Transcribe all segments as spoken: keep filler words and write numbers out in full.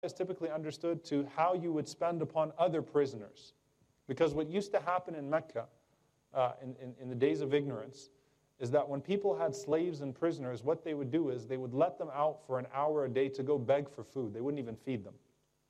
is typically understood to how you would spend upon other prisoners. Because what used to happen in Mecca uh, in, in, in the days of ignorance is that when people had slaves and prisoners, what they would do is they would let them out for an hour a day to go beg for food. They wouldn't even feed them.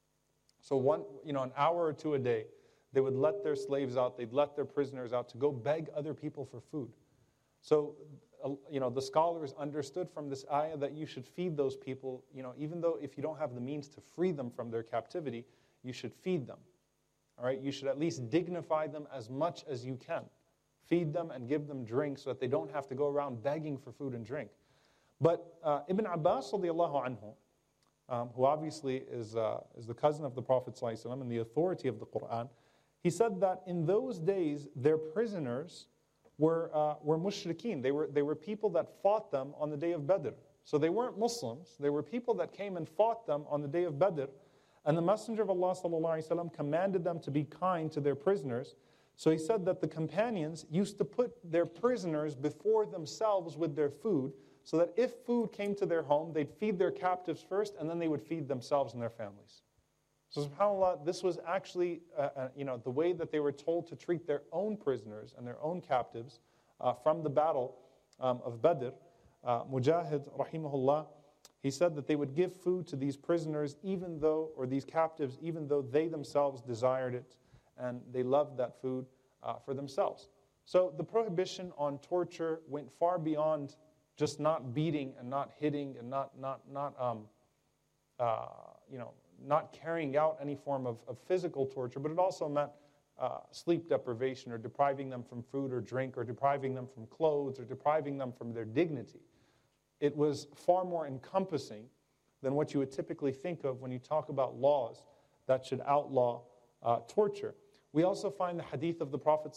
So one, you know, an hour or two a day, they would let their slaves out, they'd let their prisoners out to go beg other people for food. So, uh, you know, the scholars understood from this ayah that you should feed those people, you know, even though if you don't have the means to free them from their captivity, you should feed them. All right, you should at least dignify them as much as you can. Feed them and give them drink so that they don't have to go around begging for food and drink. But uh, Ibn Abbas radiallahu anhu, um, who obviously is, uh, is the cousin of the Prophet ﷺ and the authority of the Quran, he said that in those days their prisoners were, uh, were mushrikeen. They were, they were people that fought them on the day of Badr. So they weren't Muslims. They were people that came and fought them on the day of Badr. And the Messenger of Allah ﷺ commanded them to be kind to their prisoners. So he said that the companions used to put their prisoners before themselves with their food, so that if food came to their home, they'd feed their captives first, and then they would feed themselves and their families. So subhanAllah, this was actually uh, uh, you know, the way that they were told to treat their own prisoners and their own captives uh, from the battle um, of Badr. Uh, Mujahid, rahimahullah, he said that they would give food to these prisoners even though, or these captives, even though they themselves desired it and they loved that food uh, for themselves. So the prohibition on torture went far beyond just not beating and not hitting and not, not, not um, uh, you know, not carrying out any form of, of physical torture, but it also meant uh, sleep deprivation or depriving them from food or drink or depriving them from clothes or depriving them from their dignity. It was far more encompassing than what you would typically think of when you talk about laws that should outlaw uh, torture. We also find the hadith of the Prophet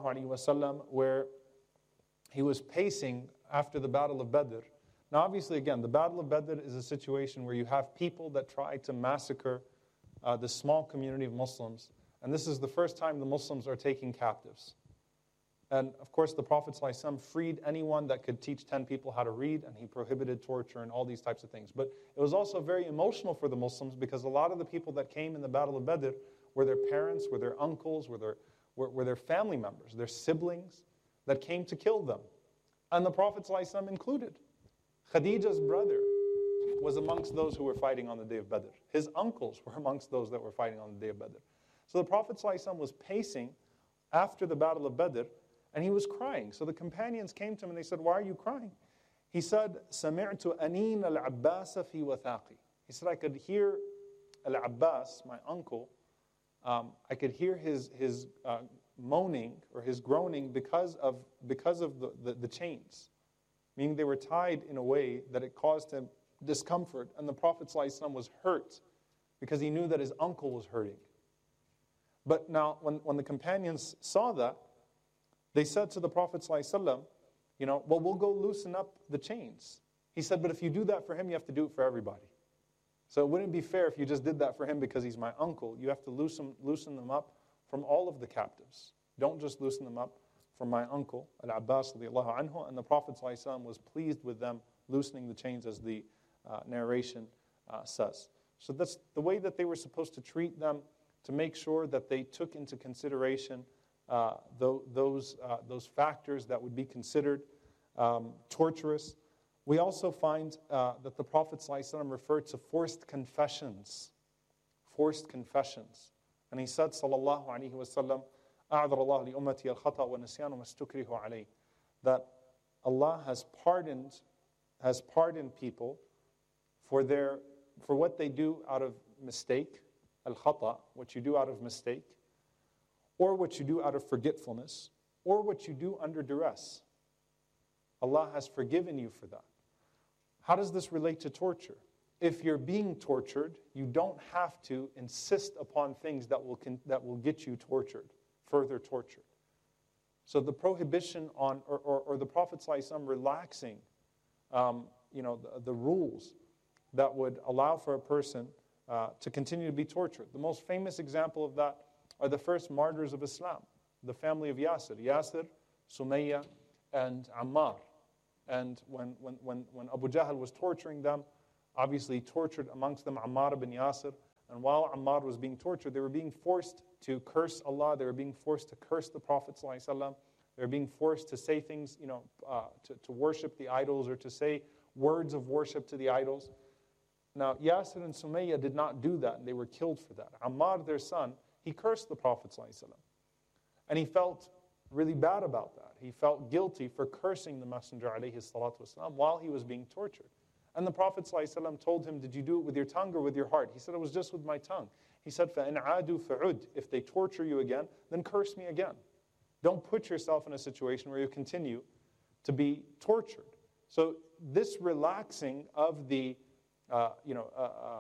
ﷺ where he was pacing after the Battle of Badr. Now obviously again, the Battle of Badr is a situation where you have people that try to massacre uh, this small community of Muslims, and this is the first time the Muslims are taking captives. And of course the Prophet ﷺ freed anyone that could teach ten people how to read, and he prohibited torture and all these types of things. But it was also very emotional for the Muslims because a lot of the people that came in the Battle of Badr were their parents, were their uncles, were their, were, were their family members, their siblings that came to kill them. And the Prophet ﷺ included. Khadija's brother was amongst those who were fighting on the day of Badr. His uncles were amongst those that were fighting on the day of Badr. So the Prophet ﷺ was pacing after the Battle of Badr, and he was crying. So the companions came to him and they said, "Why are you crying?" He said, "Sami'tu anin al-Abbas fi wathaqi." He said, I could hear Al-Abbas, my uncle, um, I could hear his, his uh, moaning or his groaning because of, because of the, the, the chains. Meaning they were tied in a way that it caused him discomfort. And the Prophet ﷺ was hurt because he knew that his uncle was hurting. But now, when, when the companions saw that, they said to the Prophet ﷺ, you know, well, we'll go loosen up the chains. He said, but if you do that for him, you have to do it for everybody. So it wouldn't be fair if you just did that for him because he's my uncle. You have to loosen, loosen them up from all of the captives. Don't just loosen them up from my uncle, Al-Abbas radiallahu anhu, and the Prophet ﷺ was pleased with them loosening the chains as the uh, narration uh, says. So that's the way that they were supposed to treat them, to make sure that they took into consideration uh, th- those, uh, those factors that would be considered um, torturous. We also find uh, that the Prophet ﷺ referred to forced confessions, forced confessions. And he said, sallallahu alayhi wa sallam, أعذر الله لأمتي الخطأ والنسيان وما استكره عليه, that Allah has pardoned, has pardoned people for their, for what they do out of mistake, al-khata, what you do out of mistake, or what you do out of forgetfulness, or what you do under duress. Allah has forgiven you for that. How does this relate to torture? If you're being tortured, you don't have to insist upon things that will con- that will get you tortured. Further tortured. So the prohibition on, or, or, or the Prophet ﷺ relaxing, um, you know, the, the rules that would allow for a person uh, to continue to be tortured. The most famous example of that are the first martyrs of Islam, the family of Yasir, Yasir, Sumayya, and Ammar. And when, when, when, when Abu Jahl was torturing them, obviously tortured amongst them Ammar ibn Yasir, And while Ammar was being tortured, they were being forced to curse Allah. They were being forced to curse the Prophet ﷺ. They were being forced to say things, you know, uh, to, to worship the idols or to say words of worship to the idols. Now, Yasir and Sumayya did not do that, and they were killed for that. Ammar, their son, he cursed the Prophet ﷺ. And he felt really bad about that. He felt guilty for cursing the Messenger ﷺ while he was being tortured. And the Prophet ﷺ told him, did you do it with your tongue or with your heart? He said, it was just with my tongue. He said, فَإِنْ عَادُوا فَعُدْ If they torture you again, then curse me again. Don't put yourself in a situation where you continue to be tortured. So this relaxing of the, uh, you know, uh, uh,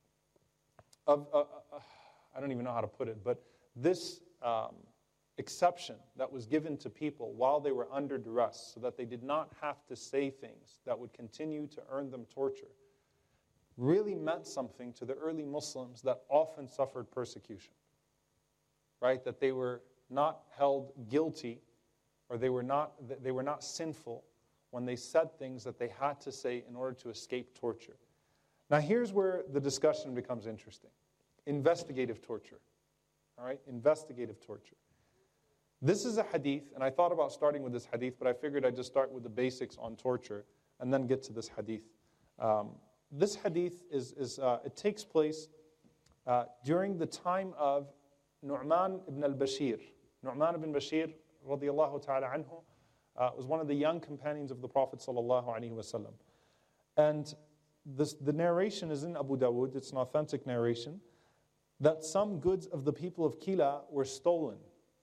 of, uh, uh, I don't even know how to put it, but this um, exception that was given to people while they were under duress so that they did not have to say things that would continue to earn them torture really meant something to the early Muslims that often suffered persecution, right? That they were not held guilty or they were not, they were not sinful when they said things that they had to say in order to escape torture. Now here's where the discussion becomes interesting. Investigative torture, all right? Investigative torture. This is a hadith, and I thought about starting with this hadith, but I figured I'd just start with the basics on torture and then get to this hadith. Um, this hadith, is, is uh, it takes place uh, during the time of Nu'man ibn al-Bashir. Nu'man ibn Bashir, radiyallahu ta'ala anhu, uh, was one of the young companions of the Prophet sallallahu alaihi wasallam. And this, the narration is in Abu Dawood, it's an authentic narration, that some goods of the people of Kila were stolen.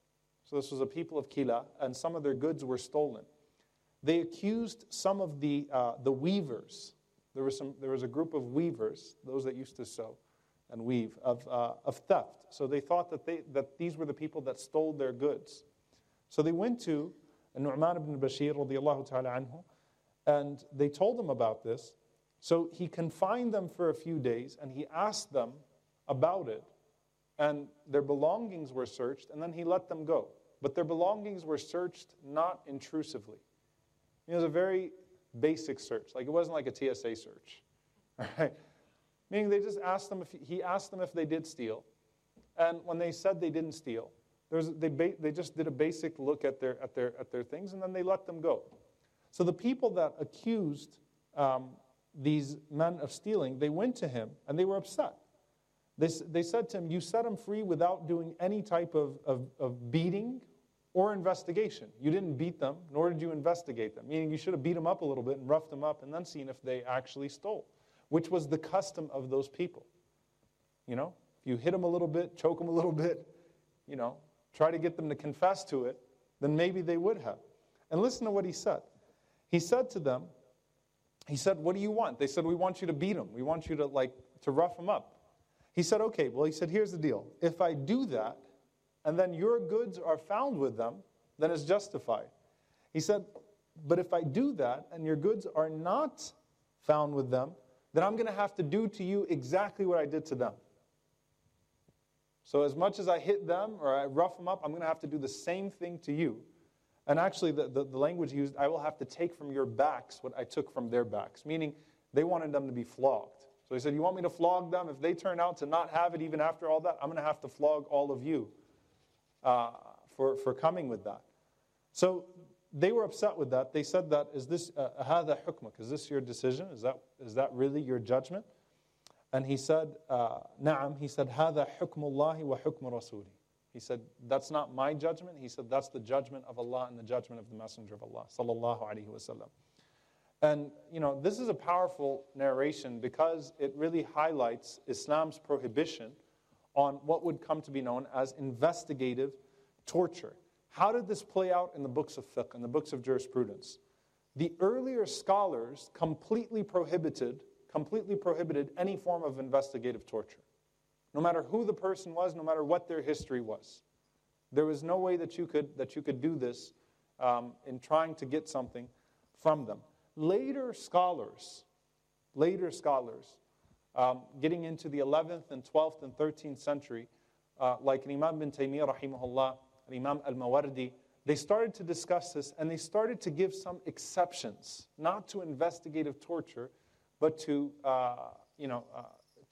So this was a people of Kila, and some of their goods were stolen. They accused some of the uh, the weavers. There was some. There was a group of weavers, those that used to sew and weave, of uh, of theft. So they thought that they that these were the people that stole their goods. So they went to Nu'man ibn Bashir radiyallahu ta'ala anhu, and they told him about this. So he confined them for a few days, and he asked them about it. And their belongings were searched, and then he let them go. But their belongings were searched not intrusively. It was a very basic search. Like it wasn't like a T S A search. All right? Meaning they just asked them if he asked them if they did steal. And when they said they didn't steal, there was, they, ba- they just did a basic look at their, at, their, at their things, and then they let them go. So the people that accused um, these men of stealing, they went to him, and they were upset. They, they said to him, you set him free without doing any type of, of, of beating or investigation. You didn't beat them, nor did you investigate them. Meaning you should have beat them up a little bit and roughed them up and then seen if they actually stole, which was the custom of those people. You know, if you hit them a little bit, choke them a little bit, you know, try to get them to confess to it, then maybe they would have. And listen to what he said. He said to them, he said, what do you want? They said, we want you to beat them. We want you to, like, to rough them up. He said, okay, well, he said, here's the deal. If I do that, and then your goods are found with them, then it's justified. He said, but if I do that, and your goods are not found with them, then I'm going to have to do to you exactly what I did to them. So as much as I hit them, or I rough them up, I'm going to have to do the same thing to you. And actually, the, the, the language used, I will have to take from your backs what I took from their backs, meaning they wanted them to be flogged. So he said, you want me to flog them? If they turn out to not have it even after all that, I'm going to have to flog all of you uh, for, for coming with that. So they were upset with that. They said that, is this, هَذَا حُكْمك? Is this your decision? Is that, is that really your judgment? And he said, uh, نعم. He said, هَذَا حُكْمُ اللَّهِ وَحُكْمُ رَسُولِهِ. He said, that's not my judgment. He said, that's the judgment of Allah and the judgment of the Messenger of Allah, sallallahu alaihi wasallam. And, you know, this is a powerful narration because it really highlights Islam's prohibition on what would come to be known as investigative torture. How did this play out in the books of fiqh, in the books of jurisprudence? The earlier scholars completely prohibited, completely prohibited any form of investigative torture. No matter who the person was, no matter what their history was. There was no way that you could, that you could do this um, in trying to get something from them. Later scholars, later scholars, um, getting into the eleventh and twelfth and thirteenth century, uh, like Imam bin Taymiyyah rahimahullah, and Imam al-Mawardi, they started to discuss this and they started to give some exceptions, not to investigative torture, but to, uh, you know, uh,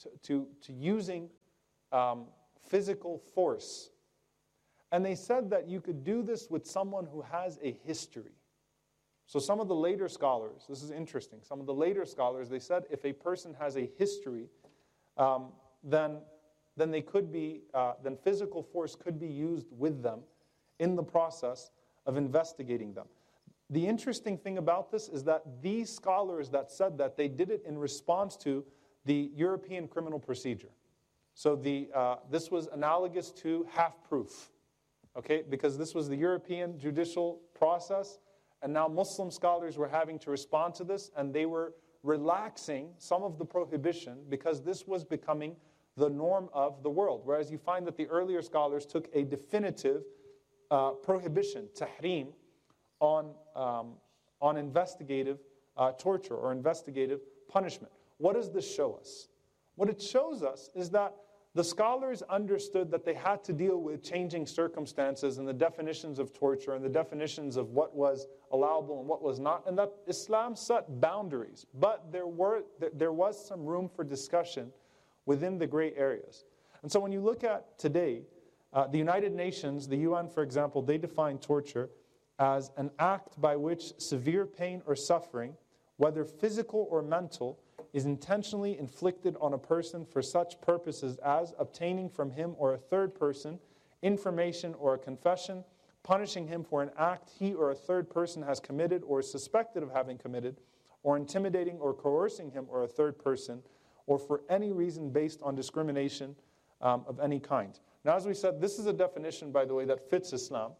to, to, to using um, physical force. And they said that you could do this with someone who has a history. So some of the later scholars, this is interesting, some of the later scholars, they said if a person has a history, um, then, then they could be, uh, then physical force could be used with them in the process of investigating them. The interesting thing about this is that these scholars that said that, they did it in response to the European criminal procedure. So the, uh, this was analogous to half-proof, okay? Because this was the European judicial process, and now Muslim scholars were having to respond to this, and they were relaxing some of the prohibition because this was becoming the norm of the world. Whereas you find that the earlier scholars took a definitive uh, prohibition, tahrim, on, um, on investigative uh, torture or investigative punishment. What does this show us? What it shows us is that the scholars understood that they had to deal with changing circumstances and the definitions of torture and the definitions of what was allowable and what was not, and that Islam set boundaries. But there were there was some room for discussion within the gray areas. And so when you look at today, uh, the United Nations, the U N, for example, they define torture as an act by which severe pain or suffering, whether physical or mental, is intentionally inflicted on a person for such purposes as obtaining from him or a third person information or a confession, punishing him for an act he or a third person has committed or is suspected of having committed, or intimidating or coercing him or a third person, or for any reason based on discrimination um, of any kind. Now, as we said, this is a definition, by the way, that fits Islam.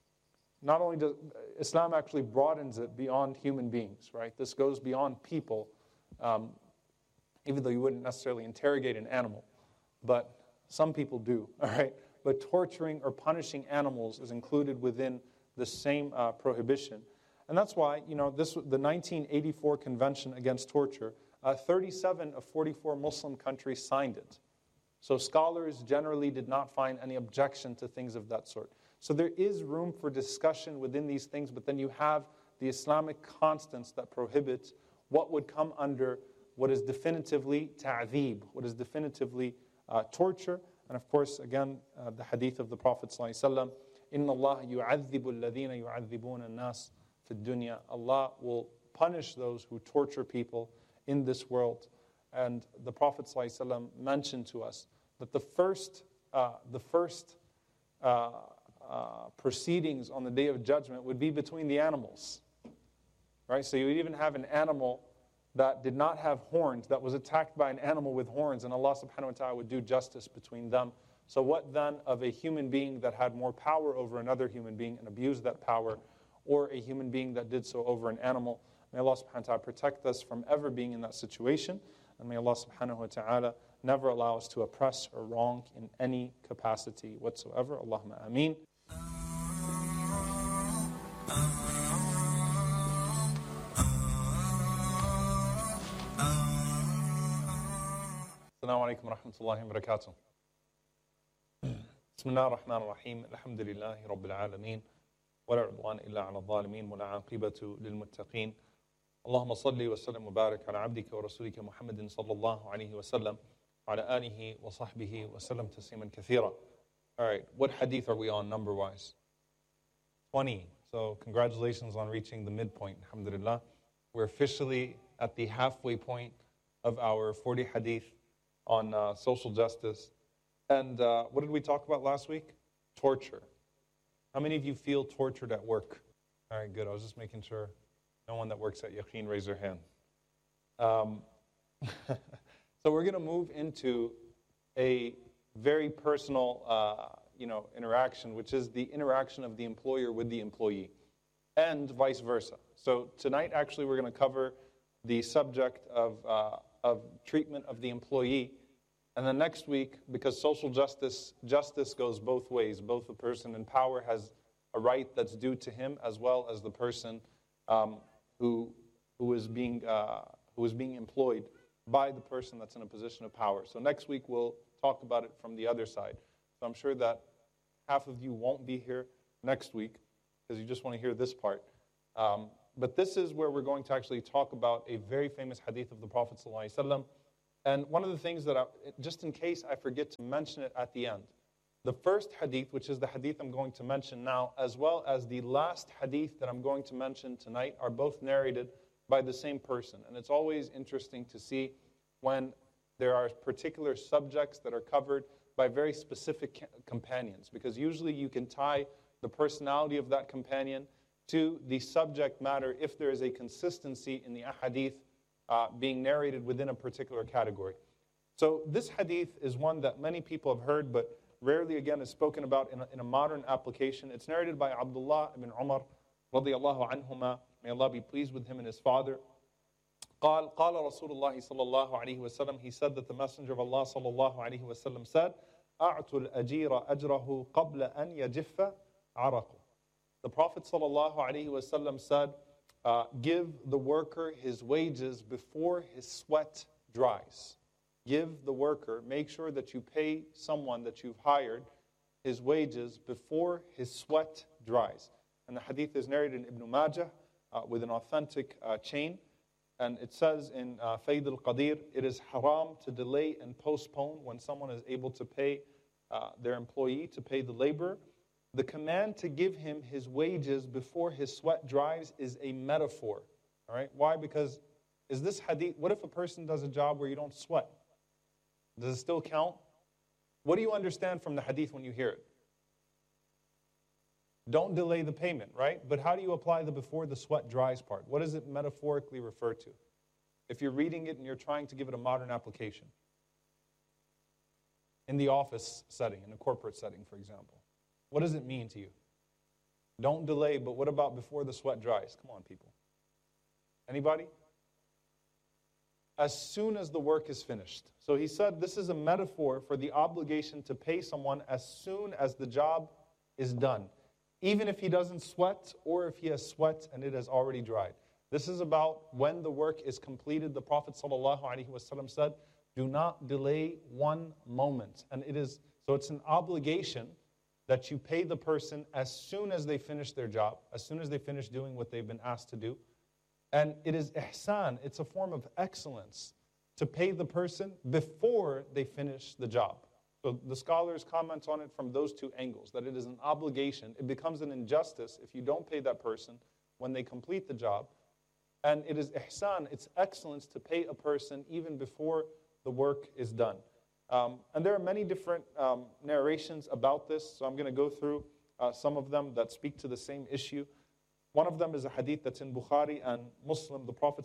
Not only does Islam actually broadens it beyond human beings, right? This goes beyond people. Um, even though you wouldn't necessarily interrogate an animal, but some people do, all right? But torturing or punishing animals is included within the same uh, prohibition. And that's why, you know, this the nineteen eighty-four Convention Against Torture, uh, thirty-seven of forty-four Muslim countries signed it. So scholars generally did not find any objection to things of that sort. So there is room for discussion within these things, but then you have the Islamic constants that prohibit what would come under what is definitively ta'zeeb, what is definitively uh, torture. And of course, again, uh, the hadith of the Prophet ﷺ, إِنَّ اللَّهَ يُعَذِّبُ الَّذِينَ يُعَذِّبُونَ النَّاسِ فِي الدُّنْيَا. Allah will punish those who torture people in this world. And the Prophet ﷺ mentioned to us that the first, uh, the first uh, uh, proceedings on the Day of Judgment would be between the animals. Right? So you would even have an animal that did not have horns, that was attacked by an animal with horns, and Allah subhanahu wa ta'ala would do justice between them. So what then of a human being that had more power over another human being and abused that power, or a human being that did so over an animal? May Allah subhanahu wa ta'ala protect us from ever being in that situation, and may Allah subhanahu wa ta'ala never allow us to oppress or wrong in any capacity whatsoever. Allahumma ameen. Assalamu alaikum wa rahmatullahi wa barakatuh. Bismillah ar-Rahman ar-Rahim. Alhamdulillahi Rabbil Alameen. Wa la udwan illa ala al-zalimin. Wa la aqibatu lil-muttaqeen. Allahumma salli wa sallim wa barik ala abdika wa rasulika Muhammadin sallallahu alayhi wa sallam wa ala alihi wa sahbihi wa sallam tasliman kathira. All right, what hadith are we on number-wise? twenty. So congratulations on reaching the midpoint, alhamdulillah. We're officially at the halfway point of our forty hadith on uh, social justice. And uh, what did we talk about last week? Torture. How many of you feel tortured at work? All right, good. I was just making sure no one that works at Yaqeen raise their hand. Um, so we're going to move into a very personal uh, you know, interaction, which is the interaction of the employer with the employee, and vice versa. So tonight, actually, we're going to cover the subject of, uh, of treatment of the employee. And then next week, because social justice justice goes both ways, both the person in power has a right that's due to him, as well as the person um, who who is being uh, who is being employed by the person that's in a position of power. So next week we'll talk about it from the other side. So I'm sure that half of you won't be here next week because you just want to hear this part. Um, but this is where we're going to actually talk about a very famous hadith of the Prophet ﷺ. And one of the things that, I, just in case I forget to mention it at the end, the first hadith, which is the hadith I'm going to mention now, as well as the last hadith that I'm going to mention tonight, are both narrated by the same person. And it's always interesting to see when there are particular subjects that are covered by very specific companions, because usually you can tie the personality of that companion to the subject matter if there is a consistency in the ahadith uh, being narrated within a particular category. So this hadith is one that many people have heard, but rarely again is spoken about in a, in a modern application. It's narrated by Abdullah ibn Umar radiyallahu anhuma. May Allah be pleased with him and his father. قال قال رسول الله صلى الله عليه وسلم. He said that the Messenger of Allah صلى الله عليه وسلم said, أعطوا الأجير أجره قبل أن يجف عرقه. The Prophet صلى الله عليه وسلم said, uh, give the worker his wages before his sweat dries. Give the worker, make sure that you pay someone that you've hired his wages before his sweat dries. And the hadith is narrated in Ibn Majah uh, with an authentic uh, chain. And it says in uh, Fayd al-Qadir, it is haram to delay and postpone when someone is able to pay uh, their employee, to pay the laborer. The command to give him his wages before his sweat dries is a metaphor. All right? Why? Because is this hadith, what if a person does a job where you don't sweat? Does it still count? What do you understand from the hadith when you hear it? Don't delay the payment, right? But how do you apply the before the sweat dries part? What does it metaphorically refer to? If you're reading it and you're trying to give it a modern application. In the office setting, in a corporate setting, for example. What does it mean to you? Don't delay, but what about before the sweat dries? Come on, people. Anybody? As soon as the work is finished. So he said this is a metaphor for the obligation to pay someone as soon as the job is done. Even if he doesn't sweat or if he has sweat and it has already dried. This is about when the work is completed. The Prophet ﷺ said, do not delay one moment. And it is, so it's an obligation that you pay the person as soon as they finish their job, as soon as they finish doing what they've been asked to do. And it is ihsan, it's a form of excellence to pay the person before they finish the job. So the scholars comment on it from those two angles, that it is an obligation. It becomes an injustice if you don't pay that person when they complete the job. And it is ihsan, it's excellence to pay a person even before the work is done. Um, and there are many different um, narrations about this, so I'm going to go through uh, some of them that speak to the same issue. One of them is a hadith that's in Bukhari and Muslim. The Prophet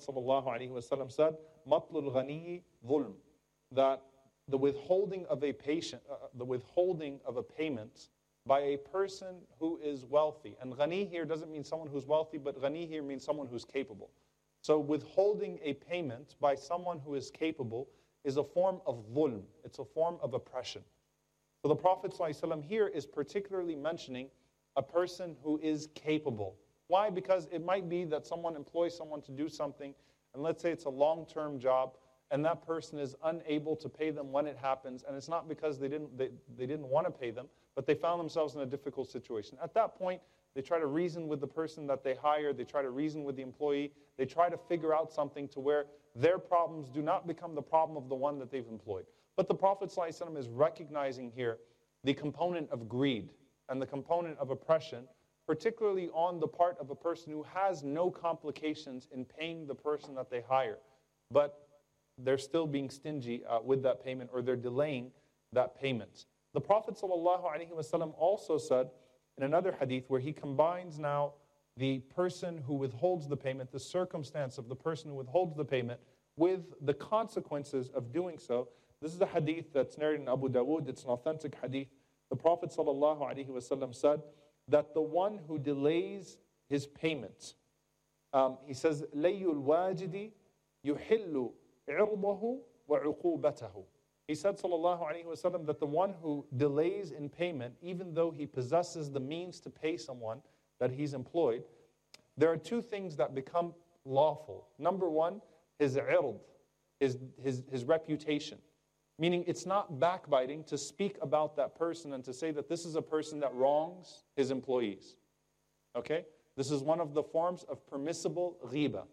ﷺ said, "Matlul ghaniyi dhulm," that the withholding of a patient, uh, the withholding of a payment by a person who is wealthy. And ghani here doesn't mean someone who's wealthy, but ghani here means someone who's capable. So withholding a payment by someone who is capable is a form of dhulm. It's a form of oppression. So the Prophet ﷺ here is particularly mentioning a person who is capable. Why? Because it might be that someone employs someone to do something, and let's say it's a long-term job, and that person is unable to pay them when it happens, and it's not because they didn't, they, they didn't want to pay them, but they found themselves in a difficult situation. At that point, they try to reason with the person that they hire, they try to reason with the employee, they try to figure out something to where their problems do not become the problem of the one that they've employed. But the Prophet ﷺ is recognizing here the component of greed and the component of oppression, particularly on the part of a person who has no complications in paying the person that they hire, but they're still being stingy uh, with that payment, or they're delaying that payment. The Prophet ﷺ also said in another hadith where he combines now the person who withholds the payment, the circumstance of the person who withholds the payment, with the consequences of doing so. This is a hadith that's narrated in Abu Dawood. It's an authentic hadith. The Prophet ﷺ said that the one who delays his payment, um, he says, لَيُّ الْوَاجِدِ يُحِلُّ عِرْضَهُ وَعُقُوبَتَهُ. He said, sallallahu alaihi wasallam, that the one who delays in payment, even though he possesses the means to pay someone that he's employed, there are two things that become lawful. Number one, his ird, his, his, his reputation. Meaning it's not backbiting to speak about that person and to say that this is a person that wrongs his employees. Okay? This is one of the forms of permissible ghiba.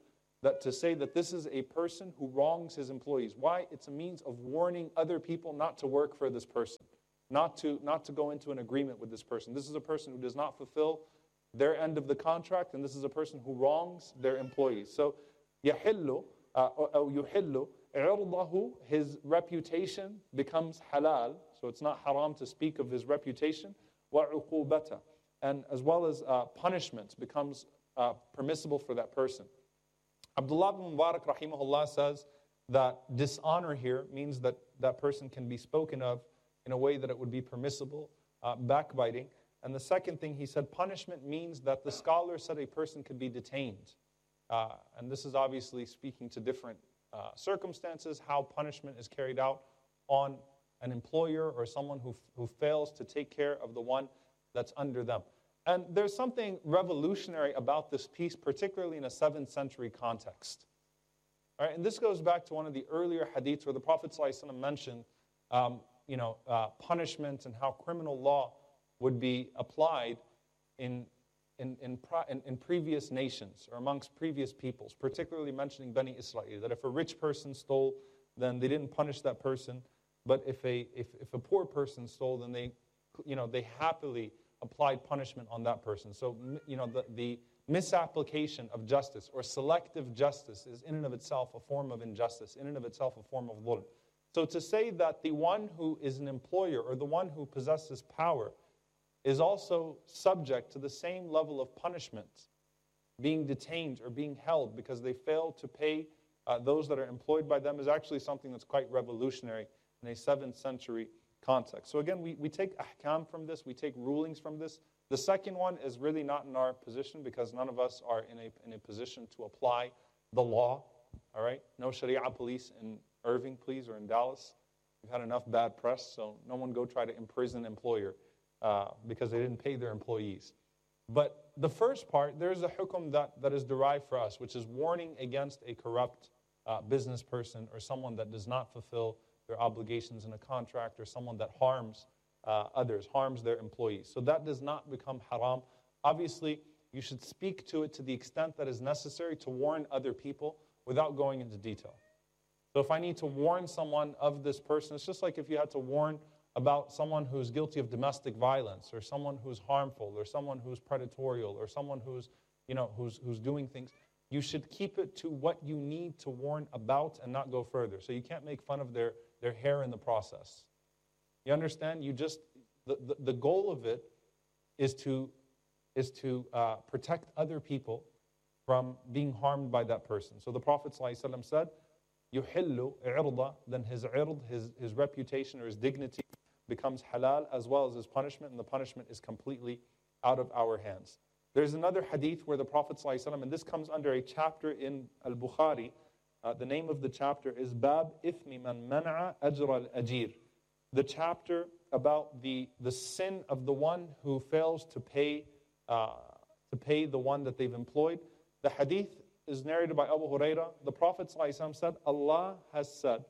that to say that this is a person who wrongs his employees. Why? It's a means of warning other people not to work for this person, not to, not to go into an agreement with this person. This is a person who does not fulfill their end of the contract, and this is a person who wrongs their employees. So, يَحِلُّ أو يُحِلُّ عِرْضَهُ, his reputation becomes halal, so it's not haram to speak of his reputation, وَعُقُوبَةً, and as well as uh, punishment becomes uh, permissible for that person. Abdullah ibn Mubarak rahimahullah says that dishonor here means that that person can be spoken of in a way that it would be permissible, uh, backbiting. And the second thing he said, punishment means that the scholar said a person could be detained. Uh, and this is obviously speaking to different uh, circumstances, how punishment is carried out on an employer or someone who, who fails to take care of the one that's under them. And there's something revolutionary about this piece, particularly in a seventh century context. All right, and this goes back to one of the earlier hadiths where the Prophet ﷺ mentioned um, you know, uh, punishment and how criminal law would be applied in, in, in, in, in previous nations or amongst previous peoples, particularly mentioning Bani Israel, that if a rich person stole, then they didn't punish that person, but if a, if, if a poor person stole, then they, you know, they happily applied punishment on that person. So, you know, the, the misapplication of justice or selective justice is in and of itself a form of injustice, in and of itself a form of dhulm. So to say that the one who is an employer or the one who possesses power is also subject to the same level of punishment, being detained or being held because they fail to pay uh, those that are employed by them, is actually something that's quite revolutionary in a seventh century context. So again, we, we take ahkam from this, we take rulings from this. The second one is really not in our position because none of us are in a, in a position to apply the law, all right? No Sharia police in Irving, please, or in Dallas. We've had enough bad press, so no one go try to imprison an employer uh, because they didn't pay their employees. But the first part, there's a hukum that, that is derived for us, which is warning against a corrupt uh, business person or someone that does not fulfill their obligations in a contract, or someone that harms uh, others, harms their employees. So that does not become haram. Obviously, you should speak to it to the extent that is necessary to warn other people without going into detail. So if I need to warn someone of this person, it's just like if you had to warn about someone who's guilty of domestic violence, or someone who's harmful, or someone who's predatorial, or someone who's, you know, who's, who's doing things. You should keep it to what you need to warn about and not go further. So you can't make fun of their their hair in the process. You understand? You just, the, the, the goal of it is to, is to uh, protect other people from being harmed by that person. So the Prophet ﷺ said, يُحِلُّ عِرْضَ, then his ird, his, his reputation or his dignity becomes halal as well as his punishment, and the punishment is completely out of our hands. There's another hadith where the Prophet ﷺ, and this comes under a chapter in Al-Bukhari. Uh, the name of the chapter is Bab Ithmi Man Mana'a Ajra Al-Ajir. The chapter about the, the sin of the one who fails to pay uh, to pay the one that they've employed. The hadith is narrated by Abu Huraira. The Prophet ﷺ said, Allah has said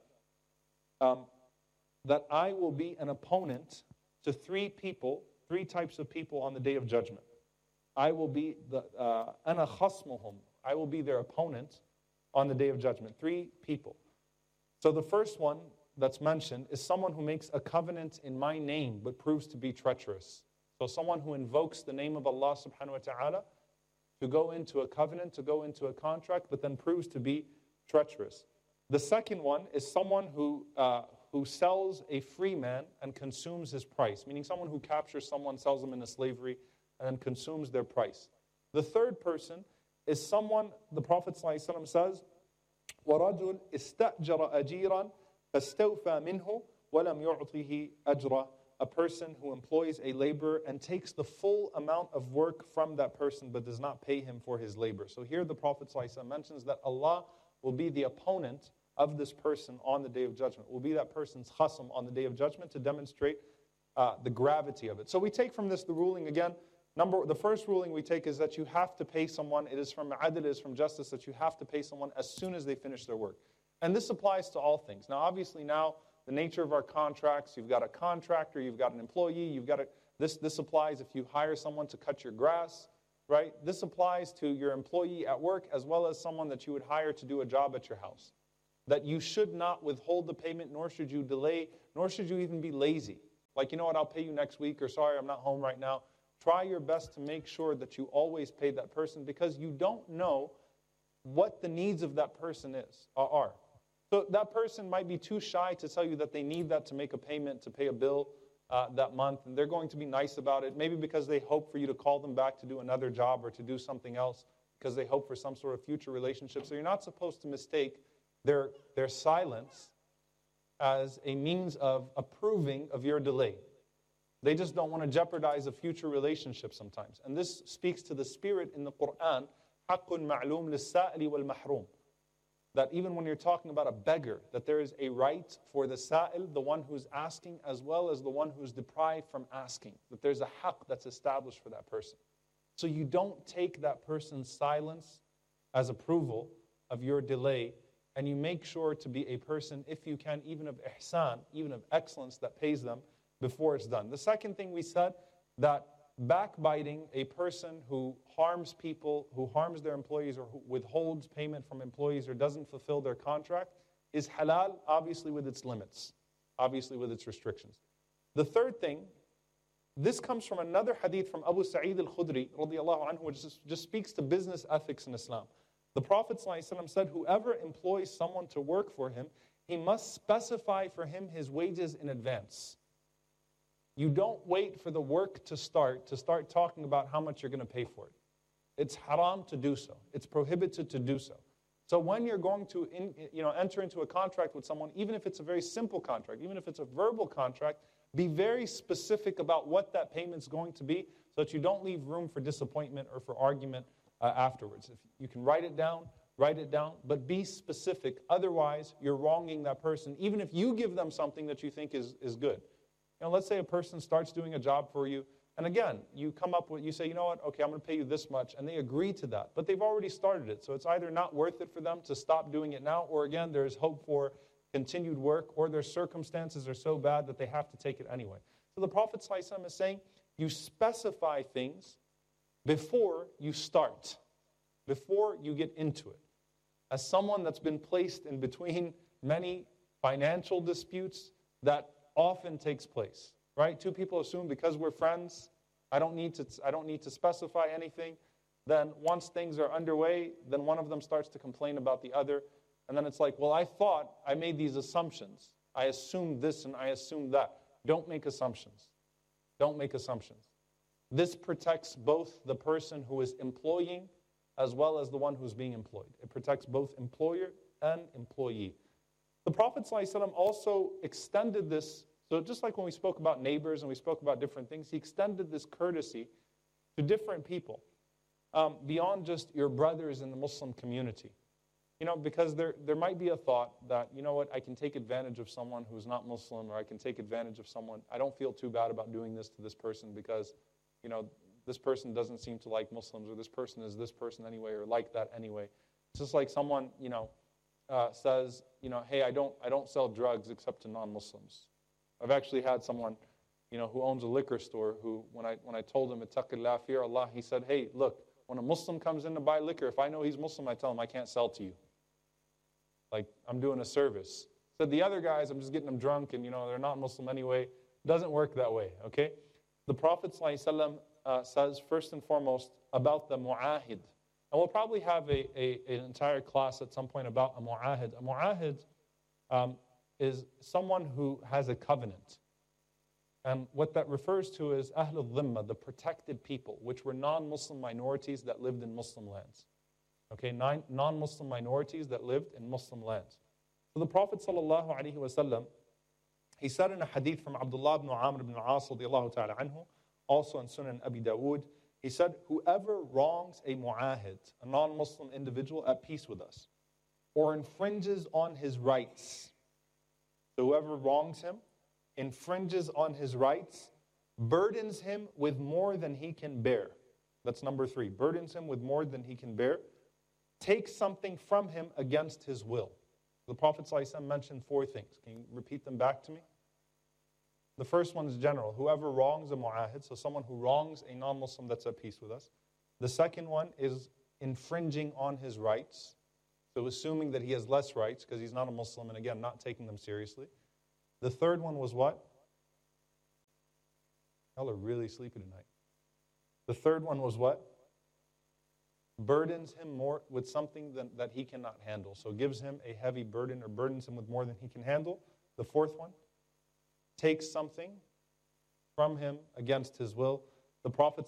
um, that I will be an opponent to three people, three types of people on the Day of Judgment. I will be the ana khasmuhum. I will be their opponent on the Day of Judgment. Three people. So the first one that's mentioned is someone who makes a covenant in my name but proves to be treacherous. So someone who invokes the name of Allah subhanahu wa ta'ala to go into a covenant, to go into a contract, but then proves to be treacherous. The second one is someone who, uh, who sells a free man and consumes his price, meaning someone who captures someone, sells them into slavery, and then consumes their price. The third person is someone, the Prophet ﷺ says, وَرَجُلْ إِسْتَأْجَرَ أَجِيرًا فَاسْتَوْفَى مِنْهُ وَلَمْ يُعْطِهِ أَجْرًا. A person who employs a laborer and takes the full amount of work from that person but does not pay him for his labor. So here the Prophet ﷺ mentions that Allah will be the opponent of this person on the Day of Judgment, will be that person's khasm on the Day of Judgment to demonstrate uh, the gravity of it. So we take from this the ruling again. Number, the first ruling we take is that you have to pay someone. It is from adl, it is from justice that you have to pay someone as soon as they finish their work. And this applies to all things. Now, obviously now, the nature of our contracts, you've got a contractor, you've got an employee, you've got a, this, this applies if you hire someone to cut your grass, right? This applies to your employee at work as well as someone that you would hire to do a job at your house. That you should not withhold the payment, nor should you delay, nor should you even be lazy. Like, you know what, I'll pay you next week, or sorry, I'm not home right now. Try your best to make sure that you always pay that person, because you don't know what the needs of that person is, are. So that person might be too shy to tell you that they need that to make a payment, to pay a bill uh, that month, and they're going to be nice about it, maybe because they hope for you to call them back to do another job or to do something else, because they hope for some sort of future relationship. So you're not supposed to mistake their, their silence as a means of approving of your delay. They just don't want to jeopardize a future relationship sometimes. And this speaks to the spirit in the Quran, حَقٌّ مَعْلُومٌ لِلسَّائِلِ وَالْمَحْرُومِ. That even when you're talking about a beggar, that there is a right for the sa'il, the one who's asking, as well as the one who's deprived from asking. That there's a haqq that's established for that person. So you don't take that person's silence as approval of your delay, and you make sure to be a person, if you can, even of ihsan, even of excellence, that pays them before it's done. The second thing we said, that backbiting, a person who harms people, who harms their employees, or who withholds payment from employees, or doesn't fulfill their contract, is halal, obviously with its limits, obviously with its restrictions. The third thing, this comes from another hadith from Abu Sa'id al-Khudri, radiallahu anhu, which just, just speaks to business ethics in Islam. The Prophet ﷺ said, whoever employs someone to work for him, he must specify for him his wages in advance. You don't wait for the work to start, to start talking about how much you're going to pay for it. It's haram to do so. It's prohibited to do so. So when you're going to in, you know, enter into a contract with someone, even if it's a very simple contract, even if it's a verbal contract, be very specific about what that payment's going to be so that you don't leave room for disappointment or for argument uh, afterwards. If you can write it down, write it down, but be specific. Otherwise, you're wronging that person, even if you give them something that you think is, is good. You know, let's say a person starts doing a job for you, and again, you come up with, you say, you know what, okay, I'm going to pay you this much, and they agree to that, but they've already started it, so it's either not worth it for them to stop doing it now, or again, there's hope for continued work, or their circumstances are so bad that they have to take it anyway. So the Prophet ﷺ is saying, you specify things before you start, before you get into it. As someone that's been placed in between many financial disputes that often takes place, right? Two people assume because we're friends, I don't need to, I don't need to specify anything. Then once things are underway, then one of them starts to complain about the other. And then it's like, well, I thought I made these assumptions. I assumed this and I assumed that. Don't make assumptions. Don't make assumptions. This protects both the person who is employing as well as the one who's being employed. It protects both employer and employee. The Prophet ﷺ also extended this, so just like when we spoke about neighbors and we spoke about different things, he extended this courtesy to different people um, beyond just your brothers in the Muslim community. You know, because there, there might be a thought that, you know what, I can take advantage of someone who's not Muslim, or I can take advantage of someone. I don't feel too bad about doing this to this person because, you know, this person doesn't seem to like Muslims, or this person is this person anyway, or like that anyway. It's just like someone, you know, uh, says, you know, hey, I don't, I don't sell drugs except to non-Muslims. I've actually had someone, you know, who owns a liquor store who, when I, when I told him, ittaqillah, fear Allah, he said, hey, look, when a Muslim comes in to buy liquor, if I know he's Muslim, I tell him I can't sell to you. Like, I'm doing a service. Said the other guys, I'm just getting them drunk, and, you know, they're not Muslim anyway. Doesn't work that way, okay? The Prophet ﷺ uh, says, first and foremost, about the mu'ahid. And we'll probably have a, a, an entire class at some point about a mu'ahid. A mu'ahid um, is someone who has a covenant. And what that refers to is Ahlul Dhimma, the protected people, which were non-Muslim minorities that lived in Muslim lands. Okay, nine non-Muslim minorities that lived in Muslim lands. So the Prophet ﷺ, he said in a hadith from Abdullah ibn Amr ibn al-As radiallahu ta'ala anhu, also in Sunan Abi Dawood, he said, whoever wrongs a mu'ahid, a non-Muslim individual at peace with us, or infringes on his rights, so whoever wrongs him, infringes on his rights, burdens him with more than he can bear. That's number three, burdens him with more than he can bear, takes something from him against his will. The Prophet ﷺ mentioned four things. Can you repeat them back to me? The first one is general. Whoever wrongs a mu'ahid, so someone who wrongs a non-Muslim that's at peace with us, The second one is infringing on his rights. So assuming that he has less rights because he's not a Muslim, and again, not taking them seriously. The third one was what? Y'all are really sleepy tonight. The third one was what? Burdens him more with something than, that he cannot handle. So gives him a heavy burden or burdens him with more than he can handle. The fourth one, takes something from him against his will. The Prophet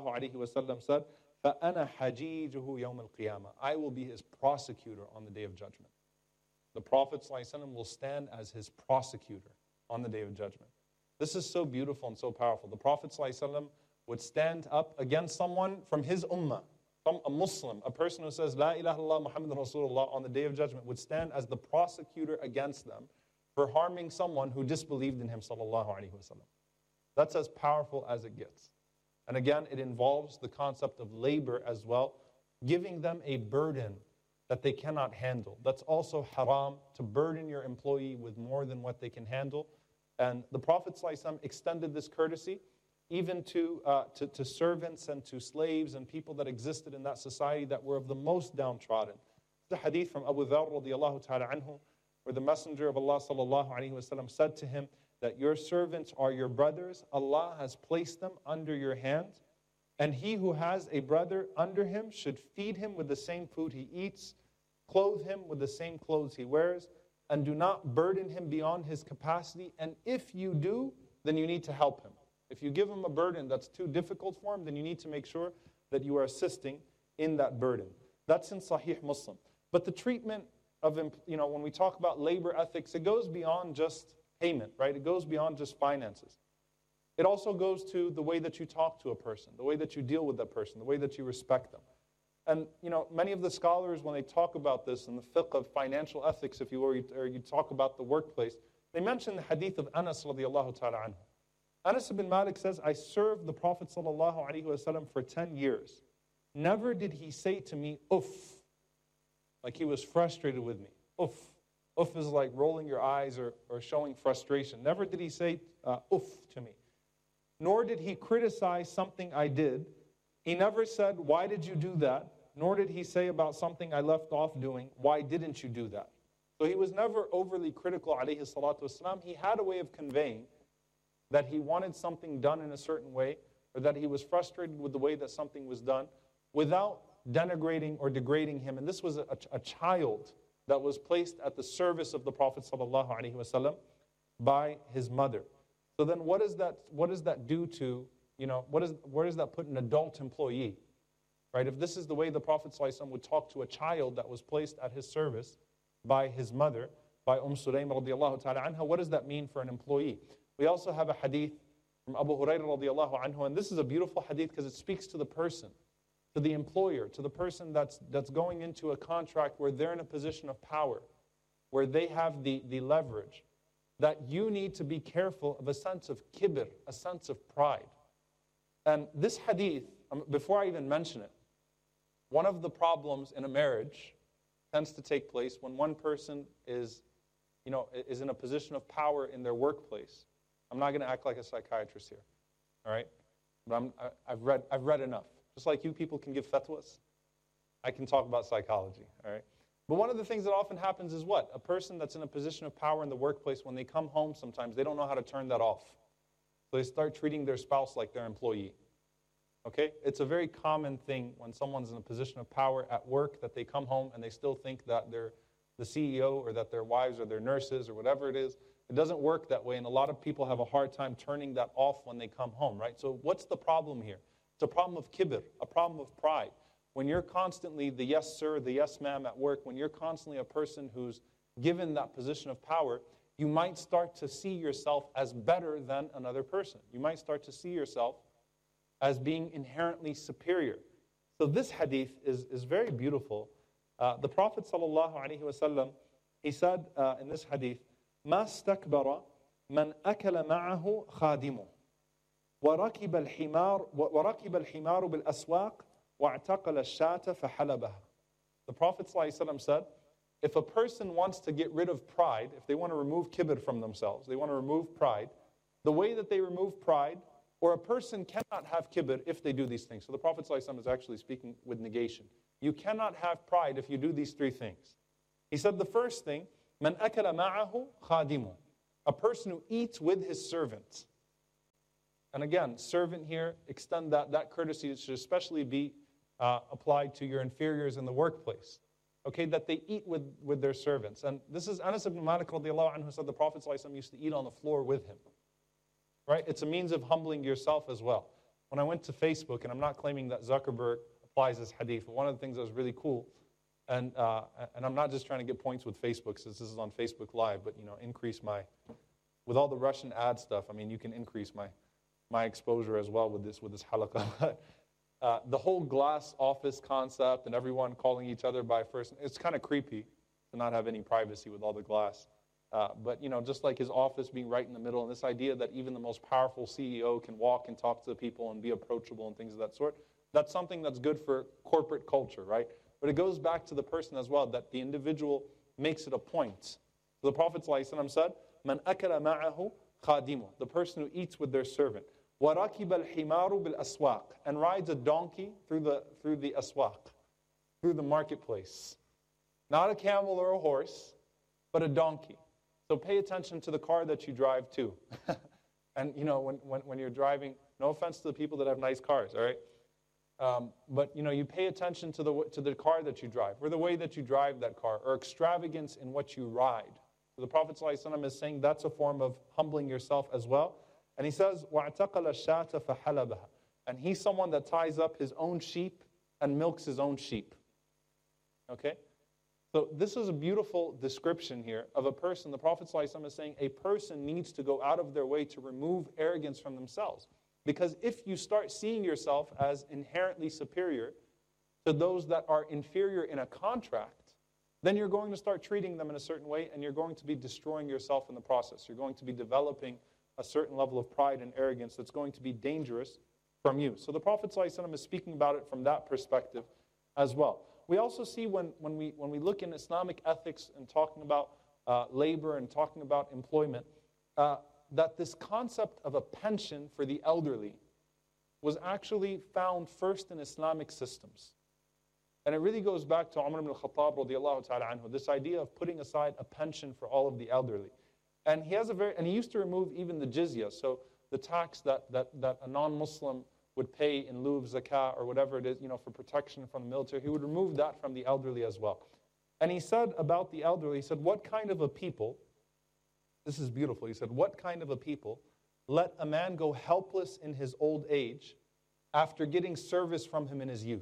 ﷺ said, فَأَنَا حَجِيجُهُ يَوْمَ الْقِيَامَةِ I will be his prosecutor on the day of judgment. The Prophet ﷺ will stand as his prosecutor on the day of judgment. This is so beautiful and so powerful. The Prophet ﷺ would stand up against someone from his ummah, from a Muslim, a person who says, La ilaha illallah Muhammad Rasulullah on the day of judgment, would stand as the prosecutor against them for harming someone who disbelieved in him, sallallahu alaihi wasallam. That's as powerful as it gets. And again, it involves the concept of labor as well, giving them a burden that they cannot handle. That's also haram, to burden your employee with more than what they can handle. And the Prophet ﷺ extended this courtesy even to, uh, to, to servants and to slaves and people that existed in that society that were of the most downtrodden. The hadith from Abu Dharr radiallahu ta'ala anhu, where the Messenger of Allah sallallahu alayhi wa sallam said to him that your servants are your brothers. Allah has placed them under your hand. And he who has a brother under him should feed him with the same food he eats, clothe him with the same clothes he wears, and do not burden him beyond his capacity. And if you do, then you need to help him. If you give him a burden that's too difficult for him, then you need to make sure that you are assisting in that burden. That's in Sahih Muslim. But the treatment of, you know, when we talk about labor ethics, it goes beyond just payment, right? It goes beyond just finances. It also goes to the way that you talk to a person, the way that you deal with that person, the way that you respect them. And, you know, many of the scholars, when they talk about this in the fiqh of financial ethics, if you were, or you talk about the workplace, they mention the hadith of Anas radiallahu ta'ala anhu. Anas ibn Malik says, I served the Prophet sallallahu alaihi wasallam for ten years. Never did he say to me, uff, like he was frustrated with me. Uff. Uff is like rolling your eyes or, or showing frustration. Never did he say uh, uff to me. Nor did he criticize something I did. He never said, why did you do that? Nor did he say about something I left off doing, why didn't you do that? So he was never overly critical, alayhi salatu wasalam. He had a way of conveying that he wanted something done in a certain way, or that he was frustrated with the way that something was done, without denigrating or degrading him. And this was a, a child that was placed at the service of the Prophet sallallahu alaihi wasallam by his mother. So then what does that, what does that do to, you know, what is, where does that put an adult employee? Right? If this is the way the Prophet ﷺ would talk to a child that was placed at his service by his mother, by Umm Sulaym radiallahu ta'ala anha, what does that mean for an employee? We also have a hadith from Abu Hurairah radiallahu anhu, and this is a beautiful hadith because it speaks to the person, to the employer, to the person that's, that's going into a contract where they're in a position of power, where they have the, the leverage, that you need to be careful of a sense of kibr, a sense of pride. And this hadith, um, before I even mention it, one of the problems in a marriage tends to take place when one person is, you know, is in a position of power in their workplace. I'm not going to act like a psychiatrist here, all right? But I'm, I, I've read, I've read enough. Just like you people can give fatwas, I can talk about psychology, all right? But one of the things that often happens is what? A person that's in a position of power in the workplace, when they come home sometimes, they don't know how to turn that off. So they start treating their spouse like their employee. Okay? It's a very common thing when someone's in a position of power at work that they come home and they still think that they're the C E O or that their wives or their nurses or whatever it is. It doesn't work that way, and a lot of people have a hard time turning that off when they come home, right? So what's the problem here? It's a problem of kibr, a problem of pride. When you're constantly the yes sir, the yes ma'am at work, when you're constantly a person who's given that position of power, you might start to see yourself as better than another person. You might start to see yourself as being inherently superior. So this hadith is, is very beautiful. Uh, the Prophet sallallahu alaihi wasallam, he said uh, in this hadith, مَا اسْتَكْبَرَ مَنْ أَكَلَ مَعَهُ خَادِمُهُ وَرَكِبَ الْحِمَارُ وَرَكِبَ الْحِمَارُ بِالْأَسْوَاقِ وَاعْتَقَلَ الشَّاةَ فَحَلَبَهَا. The Prophet ﷺ said, if a person wants to get rid of pride, if they want to remove kibr from themselves, they want to remove pride, the way that they remove pride Or a person cannot have kibr if they do these things. So the Prophet ﷺ is actually speaking with negation. You cannot have pride if you do these three things. He said the first thing, مَنْ أَكَلَ مَعَهُ خَادِمُ, a person who eats with his servant. And again, servant here, extend that, that courtesy should especially be uh, applied to your inferiors in the workplace. Okay, that they eat with, with their servants. And this is Anas ibn Malik radiallahu anhu said the Prophet ﷺ used to eat on the floor with him. Right? It's a means of humbling yourself as well. When I went to Facebook, and I'm not claiming that Zuckerberg applies this hadith, but one of the things that was really cool, and uh, and I'm not just trying to get points with Facebook, since this is on Facebook Live, but you know, increase my, with all the Russian ad stuff, I mean, you can increase my my exposure as well with this with this halaqah. uh, the whole glass office concept and everyone calling each other by first, it's kind of creepy to not have any privacy with all the glass. Uh, but, you know, just like his office being right in the middle, and this idea that even the most powerful C E O can walk and talk to the people and be approachable and things of that sort, that's something that's good for corporate culture, right? But it goes back to the person as well, that the individual makes it a point. So the Prophet ﷺ said, مَنْ أَكَلَ مَعَهُ خَادِمُ, the person who eats with their servant. وَرَكِبَ الْحِمَارُ بِالْأَسْوَاقِ, and rides a donkey through the, through the aswaq, through the marketplace. Not a camel or a horse, but a donkey. So pay attention to the car that you drive too. And you know, when, when, when you're driving, no offense to the people that have nice cars, all right? Um, but you know, you pay attention to the, to the car that you drive, or the way that you drive that car, or extravagance in what you ride. So the Prophet ﷺ is saying that's a form of humbling yourself as well. And he says, وَاعْتَقَلَ الشَّاةَ فَحَلَبَهَا, and he's someone that ties up his own sheep and milks his own sheep. Okay? So this is a beautiful description here of a person. The Prophet ﷺ is saying a person needs to go out of their way to remove arrogance from themselves. Because if you start seeing yourself as inherently superior to those that are inferior in a contract, then you're going to start treating them in a certain way, and you're going to be destroying yourself in the process. You're going to be developing a certain level of pride and arrogance that's going to be dangerous from you. So the Prophet ﷺ is speaking about it from that perspective as well. We also see when, when, we, when we look in Islamic ethics and talking about uh, labor and talking about employment, uh, that this concept of a pension for the elderly was actually found first in Islamic systems. And it really goes back to Umar ibn al-Khattab radiallahu ta'ala anhu, this idea of putting aside a pension for all of the elderly. And he has a very, and he used to remove even the jizya, so the tax that, that, that a non-Muslim would pay in lieu of zakah or whatever it is, you know, for protection from the military. He would remove that from the elderly as well. And he said about the elderly, he said, what kind of a people, this is beautiful, he said, what kind of a people let a man go helpless in his old age after getting service from him in his youth?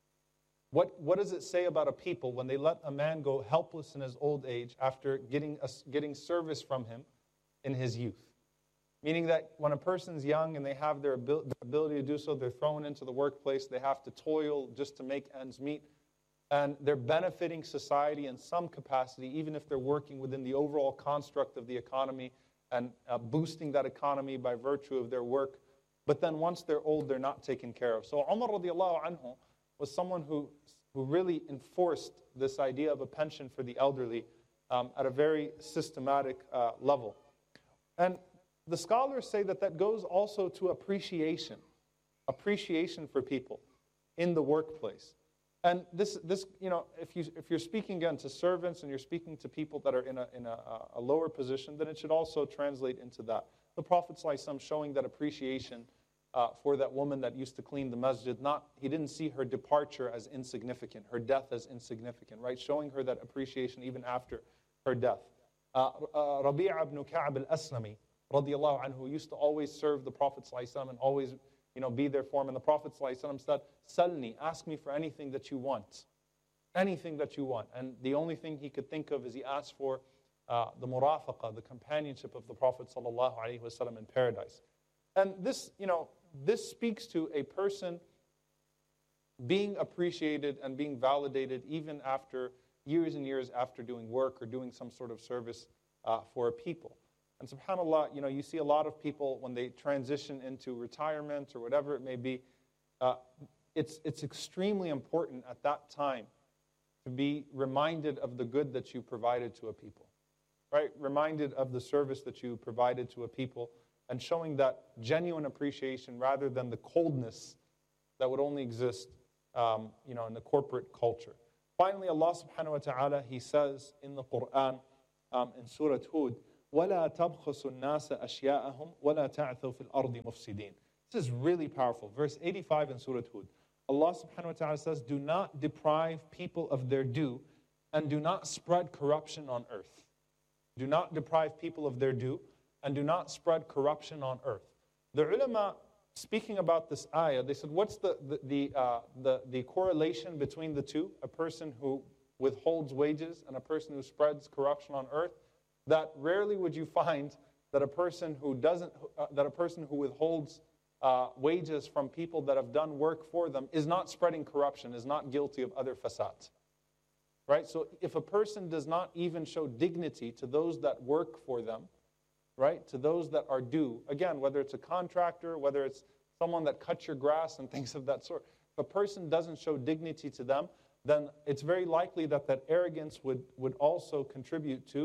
What, what does it say about a people when they let a man go helpless in his old age after getting, a, getting service from him in his youth? Meaning that when a person's young and they have their ability, their ability to do so, they're thrown into the workplace, they have to toil just to make ends meet, and they're benefiting society in some capacity, even if they're working within the overall construct of the economy and uh, boosting that economy by virtue of their work. But then once they're old, they're not taken care of. So Umar radiallahu anhu was someone who, who really enforced this idea of a pension for the elderly um, at a very systematic uh, level. And the scholars say that that goes also to appreciation, appreciation for people in the workplace. And this, this, you know, if you if you're speaking again to servants and you're speaking to people that are in a in a, a lower position, then it should also translate into that. The Prophet ﷺ showing that appreciation uh, for that woman that used to clean the masjid. Not he didn't see her departure as insignificant, her death as insignificant, right? Showing her that appreciation even after her death. Uh, uh, Rabi'a ibn Ka'b al-Aslami radiallahu anhu used to always serve the Prophet ﷺ and always, you know, be there for him. And the Prophet ﷺ said, Salni, ask me for anything that you want. Anything that you want. And the only thing he could think of is he asked for uh, the murafaqa, the companionship of the Prophet ﷺ in paradise. And this, you know, this speaks to a person being appreciated and being validated even after years and years after doing work or doing some sort of service uh, for a people. And subhanAllah, you know, you see a lot of people when they transition into retirement or whatever it may be, uh, it's, it's extremely important at that time to be reminded of the good that you provided to a people, right? Reminded of the service that you provided to a people and showing that genuine appreciation rather than the coldness that would only exist um, you know, in the corporate culture. Finally, Allah subhanahu wa ta'ala, He says in the Quran, um, in Surah Hud, وَلَا تَبْخَسُ النَّاسَ أَشْيَاءَهُمْ وَلَا تَعْثَوْا فِي الْأَرْضِ مُفْسِدِينَ. This is really powerful. Verse eighty-five in Surah Hud. Allah subhanahu wa ta'ala says, do not deprive people of their due and do not spread corruption on earth. Do not deprive people of their due and do not spread corruption on earth. The ulama, speaking about this ayah, they said, what's the, the, the, uh, the, the correlation between the two? A person who withholds wages and a person who spreads corruption on earth? That rarely would you find that a person who doesn't, uh, that a person who withholds uh, wages from people that have done work for them is not spreading corruption, is not guilty of other fasad. Right? So if a person does not even show dignity to those that work for them, right, to those that are due, again, whether it's a contractor, whether it's someone that cuts your grass and things of that sort, if a person doesn't show dignity to them, then it's very likely that that arrogance would, would also contribute to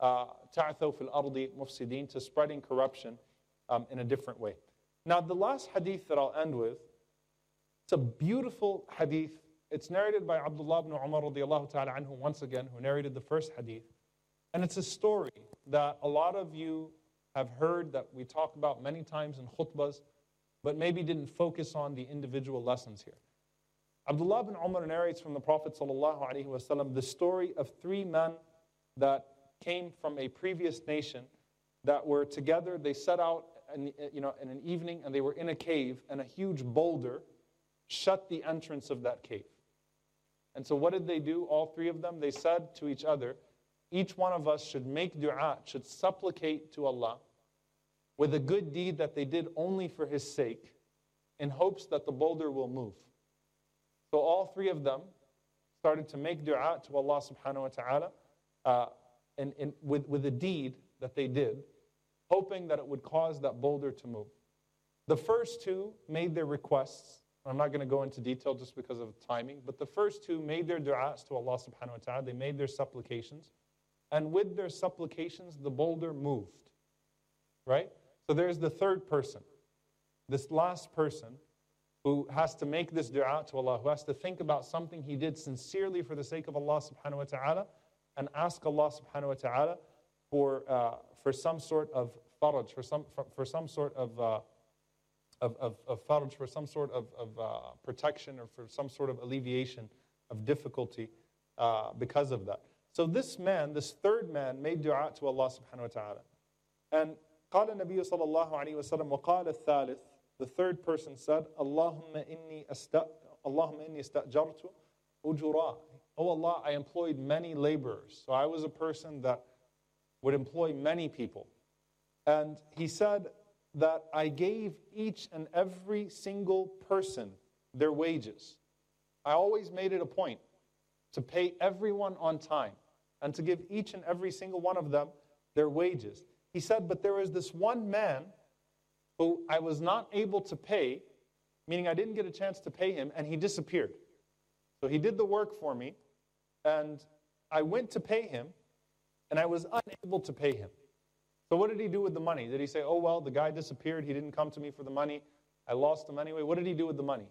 ta'thaw fil ardi mufsidin, to spreading corruption um, in a different way. Now, the last hadith that I'll end with, it's a beautiful hadith. It's narrated by Abdullah ibn Umar radiallahu ta'ala anhu, once again, who narrated the first hadith. And it's a story that a lot of you have heard, that we talk about many times in khutbahs, but maybe didn't focus on the individual lessons here. Abdullah ibn Umar narrates from the Prophet sallallahu alaihi wasallam the story of three men that came from a previous nation that were together. They set out in, you know, in an evening, and they were in a cave, and a huge boulder shut the entrance of that cave. And so what did they do, all three of them? They said to each other, each one of us should make dua, should supplicate to Allah with a good deed that they did only for His sake, in hopes that the boulder will move. So all three of them started to make dua to Allah subhanahu wa ta'ala uh, in, in, with, with a deed that they did, hoping that it would cause that boulder to move. The first two made their requests. I'm not going to go into detail just because of timing, but the first two made their du'as to Allah subhanahu wa ta'ala. They made their supplications. And with their supplications, the boulder moved. Right? So there's the third person. This last person who has to make this du'a to Allah, who has to think about something he did sincerely for the sake of Allah subhanahu wa ta'ala, and ask Allah subhanahu wa ta'ala for, uh, for some sort of faraj, for some, for, for some sort of, uh, of, of, of faraj, for some sort of, of uh, protection, or for some sort of alleviation of difficulty uh, because of that. So this man, this third man, made du'a to Allah subhanahu wa ta'ala. And قال النبي صلى الله عليه وسلم وقال الثالث, the third person said, اللهم إني أست اللهم إني استأجرت أجراء. Oh Allah, I employed many laborers. So I was a person that would employ many people. And he said that I gave each and every single person their wages. I always made it a point to pay everyone on time and to give each and every single one of them their wages. He said, but there was this one man who I was not able to pay, meaning I didn't get a chance to pay him, and he disappeared. So he did the work for me, and I went to pay him, and I was unable to pay him. So what did he do with the money? Did he say, oh, well, the guy disappeared, he didn't come to me for the money, I lost him anyway? What did he do with the money?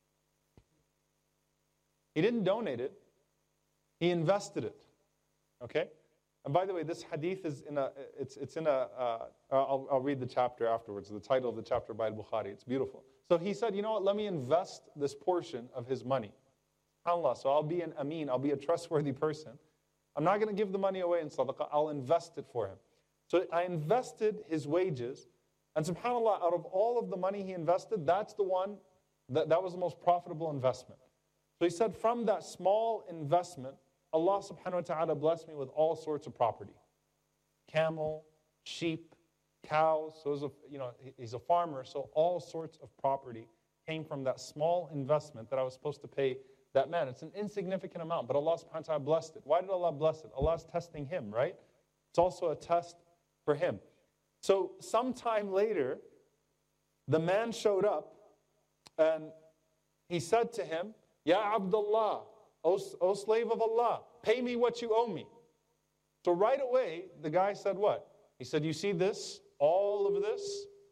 He didn't donate it, he invested it. Okay? And by the way, this hadith is in a, it's, it's in a, uh, I'll, I'll read the chapter afterwards, the title of the chapter by Al-Bukhari. It's beautiful. So he said, you know what, let me invest this portion of his money. SubhanAllah, so I'll be an ameen, I'll be a trustworthy person. I'm not going to give the money away in sadaqah, I'll invest it for him. So I invested his wages, and subhanAllah, out of all of the money he invested, that's the one, that, that was the most profitable investment. So he said, from that small investment, Allah subhanahu wa ta'ala blessed me with all sorts of property. Camel, sheep, cows. So it was a, you know, he's a farmer, so all sorts of property came from that small investment that I was supposed to pay that man. It's an insignificant amount, but Allah subhanahu wa ta'ala blessed it. Why did Allah bless it? Allah's testing him, right? It's also a test for him. So sometime later, the man showed up, and he said to him, Ya Abdullah, O, o slave of Allah, pay me what you owe me. So right away, the guy said what? He said, you see this, all of this?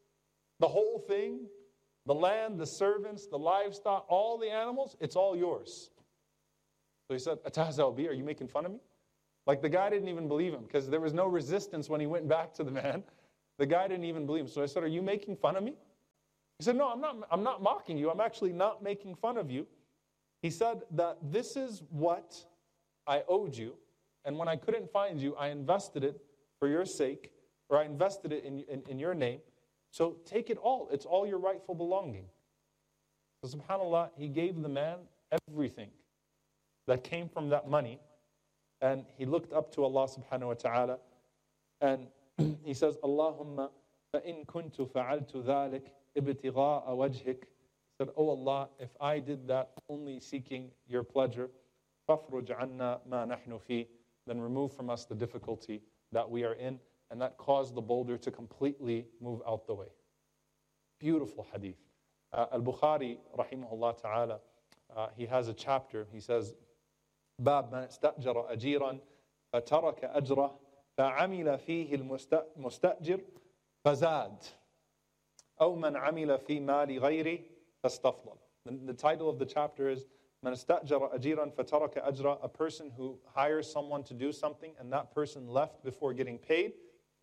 The whole thing, the land, the servants, the livestock, all the animals, it's all yours. So he said, Atahza'u bi, are you making fun of me? Like the guy didn't even believe him because there was no resistance when he went back to the man. The guy didn't even believe him. So I said, are you making fun of me? He said, no, I'm not, I'm not mocking you. I'm actually not making fun of you. He said that this is what I owed you. And when I couldn't find you, I invested it for your sake, or I invested it in, in, in your name. So take it all. It's all your rightful belonging. So subhanAllah, he gave the man everything that came from that money. And he looked up to Allah subhanahu wa ta'ala. And he says, Allahumma فَإِن كُنْتُ فَعَلْتُ ذَلِكَ ابْتِغَاءَ وَجْهِكَ. He said, oh Allah, if I did that only seeking your pleasure, فَافْرُجْ عَنَّا مَا نَحْنُ فِيهِ, then remove from us the difficulty that we are in. And that caused the boulder to completely move out the way. Beautiful hadith. Uh, Al-Bukhari, rahimahullah ta'ala, uh, he has a chapter. He says, باب من استأجر أجيرا فترك أجره فعمل فيه المستأجر فزاد أو من عمل في مال غيره فاستفضل. The, the title of the chapter is من استأجر أجيرا فترك أجره, a person who hires someone to do something and that person left before getting paid.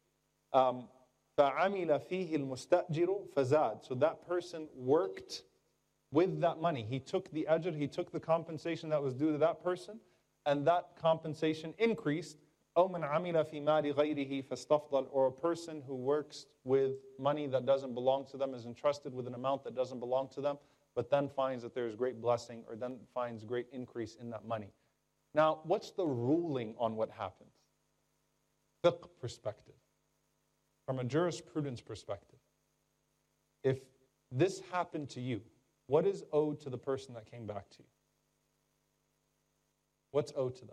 Um, فعمل فيه المستأجر فزاد. So that person worked with that money. He took the ajr, he took the compensation that was due to that person, and that compensation increased. أو من عمل في مال غيره فاستفضل, or a person who works with money that doesn't belong to them, is entrusted with an amount that doesn't belong to them, but then finds that there's great blessing, or then finds great increase in that money. Now, what's the ruling on what happens? Fiqh perspective. From a jurisprudence perspective, if this happened to you, what is owed to the person that came back to you? What's owed to them?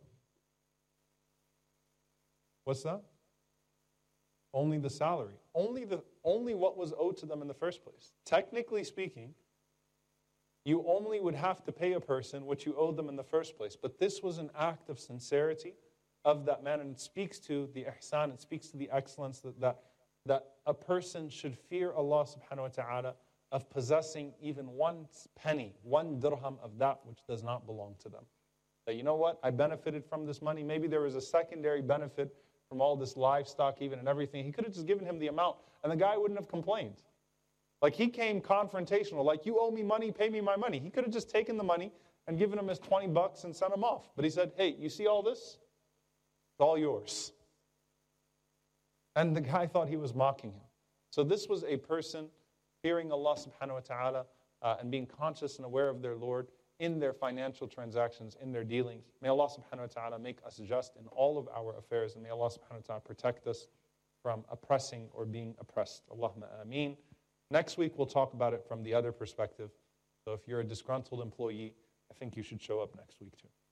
What's that? Only the salary. Only the only what was owed to them in the first place. Technically speaking, you only would have to pay a person what you owed them in the first place. But this was an act of sincerity of that man, and it speaks to the ihsan, it speaks to the excellence that that, that a person should fear Allah subhanahu wa ta'ala of possessing even one penny, one dirham of that which does not belong to them. That, you know what, I benefited from this money. Maybe there was a secondary benefit from all this livestock even and everything. He could have just given him the amount and the guy wouldn't have complained. Like he came confrontational, like you owe me money, pay me my money. He could have just taken the money and given him his twenty bucks and sent him off. But he said, hey, you see all this? It's all yours. And the guy thought he was mocking him. So this was a person fearing Allah subhanahu wa ta'ala uh, and being conscious and aware of their Lord in their financial transactions, in their dealings. May Allah subhanahu wa ta'ala make us just in all of our affairs, and may Allah subhanahu wa ta'ala protect us from oppressing or being oppressed. Allahumma ameen. Next week we'll talk about it from the other perspective. So if you're a disgruntled employee, I think you should show up next week too.